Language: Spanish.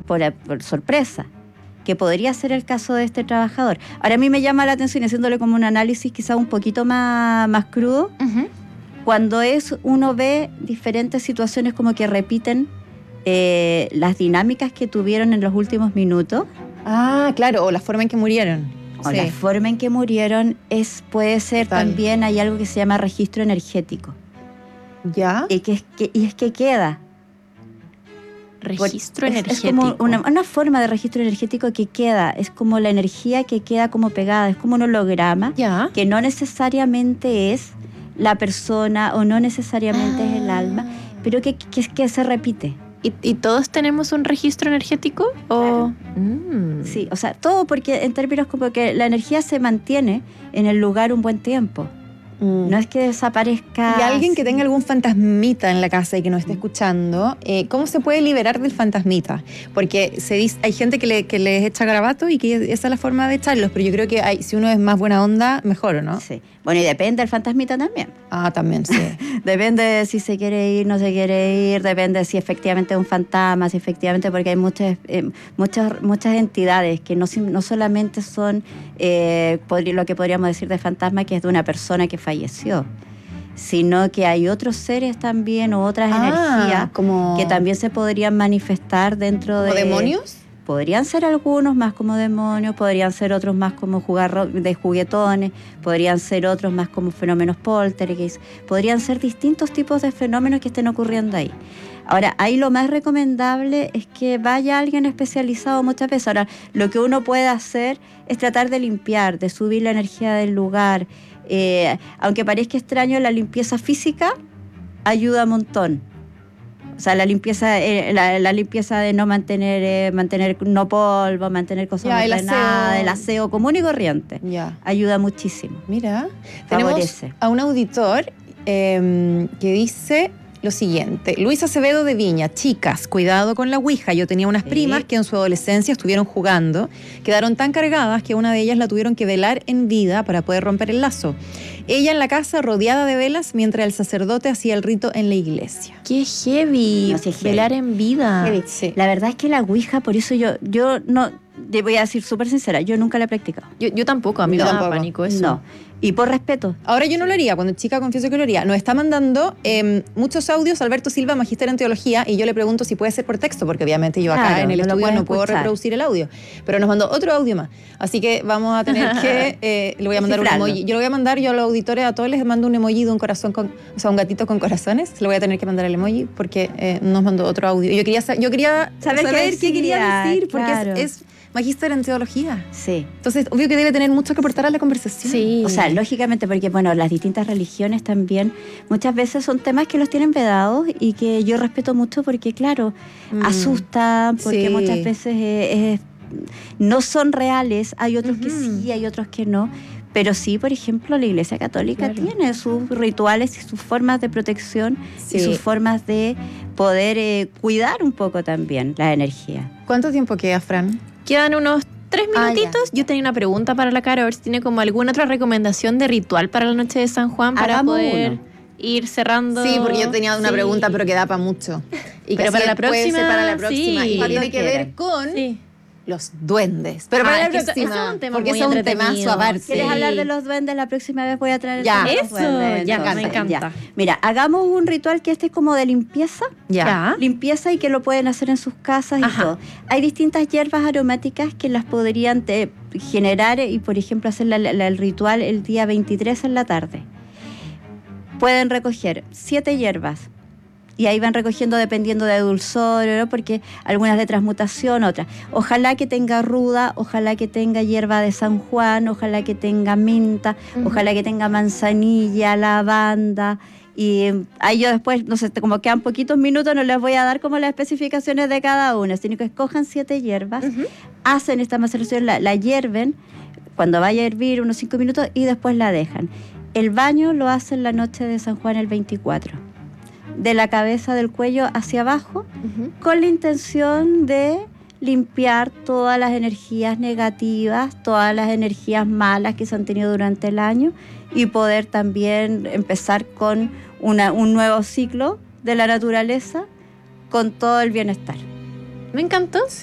por sorpresa, que podría ser el caso de este trabajador. Ahora a mí me llama la atención, haciéndole como un análisis quizá un poquito más crudo, cuando uno ve diferentes situaciones como que repiten las dinámicas que tuvieron en los últimos minutos. Ah, claro, o la forma en que murieron. O la forma en que murieron puede ser Total. también, hay algo que se llama registro energético. ¿Ya? Y es que queda. Registro energético. Es como una forma de registro energético que queda, es como la energía que queda como pegada, es como un holograma, Ya. que no necesariamente es la persona o no necesariamente es el alma, pero que se repite. ¿Y todos tenemos un registro energético? ¿O? Sí, o sea, todo porque en términos como que la energía se mantiene en el lugar un buen tiempo. No es que desaparezca. Y alguien que tenga algún fantasmita en la casa y que nos esté escuchando, ¿cómo se puede liberar del fantasmita? Porque hay gente que les echa garabato y que esa es la forma de echarlos, pero yo creo que si uno es más buena onda, mejor, ¿o no? Sí. Bueno, y depende del fantasmita también. Ah, también, sí. Depende de si se quiere ir, no se quiere ir, depende de si efectivamente es un fantasma, si efectivamente, porque hay muchas entidades que no solamente son lo que podríamos decir de fantasma, que es de una persona que falleció, sino que hay otros seres también o otras energías que también se podrían manifestar dentro de... ¿Como demonios? Podrían ser algunos más como demonios, podrían ser otros más como jugar de juguetones, podrían ser otros más como fenómenos poltergeist, podrían ser distintos tipos de fenómenos que estén ocurriendo ahí. Ahora, ahí lo más recomendable es que vaya alguien especializado muchas veces. Ahora, lo que uno puede hacer es tratar de limpiar, de subir la energía del lugar. Aunque parezca extraño, la limpieza física ayuda un montón. O sea, la limpieza de no mantener no polvo, mantener cosas ordenadas, el aseo común y corriente. Ayuda muchísimo. Mira, favorece. Tenemos a un auditor que dice lo siguiente: Luis Acevedo de Viña: chicas, cuidado con la ouija. Yo tenía unas primas que en su adolescencia estuvieron jugando, quedaron tan cargadas que una de ellas la tuvieron que velar en vida para poder romper el lazo. Ella en la casa rodeada de velas mientras el sacerdote hacía el rito en la iglesia. ¡Qué heavy! No, sí, es velar en vida. Sí. La verdad es que la ouija, por eso yo no, te voy a decir súper sincera, yo nunca la he practicado. Yo tampoco, a mí me da pánico eso. No. Y por respeto. Ahora yo no lo haría, cuando chica confieso que lo haría. Nos está mandando muchos audios Alberto Silva, magíster en teología, y yo le pregunto si puede ser por texto, porque obviamente yo acá en el estudio no puedo reproducir el audio. Pero nos mandó otro audio más. Así que vamos a tener que... le voy a mandar un emoji. Yo lo voy a mandar, yo a los auditores, a todos les mando un emoji de un corazón un gatito con corazones. Se lo voy a tener que mandar el emoji porque nos mandó otro audio. Yo quería saber qué quería decir, porque es magíster en teología. Sí. Entonces, obvio que debe tener mucho que aportar a la conversación. Sí. O sea, lógicamente, porque bueno, las distintas religiones también muchas veces son temas que los tienen vedados y que yo respeto mucho porque, claro, asustan, porque muchas veces no son reales. Hay otros que sí, hay otros que no. Pero sí, por ejemplo, la Iglesia Católica tiene sus rituales y sus formas de protección y sus formas de poder cuidar un poco también la energía. ¿Cuánto tiempo queda, Fran? Quedan unos 3 minutitos. Yo tenía una pregunta para la Caro, a ver si tiene como alguna otra recomendación de ritual para la noche de San Juan para poder ir cerrando. Sí, porque yo tenía una pregunta, pero que da para mucho. Pero para la próxima. Y tiene que ver con los duendes. Pero para la próxima, es un tema porque muy es un temazo aparte. ¿Quieres hablar de los duendes? La próxima vez voy a traer los duendes. Me encanta. Ya. Mira, hagamos un ritual que es como de limpieza. Limpieza y que lo pueden hacer en sus casas y todo. Hay distintas hierbas aromáticas que las podrían generar y, por ejemplo, hacer el ritual el día 23 en la tarde. Pueden recoger 7 hierbas. Y ahí van recogiendo dependiendo de dulzor, ¿no? Porque algunas de transmutación, otras. Ojalá que tenga ruda, ojalá que tenga hierba de San Juan, ojalá que tenga menta, ojalá que tenga manzanilla, lavanda. Y ahí yo después, no sé, como quedan poquitos minutos, no les voy a dar como las especificaciones de cada una, sino que escojan 7 hierbas, hacen esta maceración, la hierven, cuando vaya a hervir unos 5 minutos y después la dejan. El baño lo hacen la noche de San Juan el 24. De la cabeza del cuello hacia abajo, con la intención de limpiar todas las energías negativas, todas las energías malas que se han tenido durante el año y poder también empezar con un nuevo ciclo de la naturaleza con todo el bienestar. Me encantó.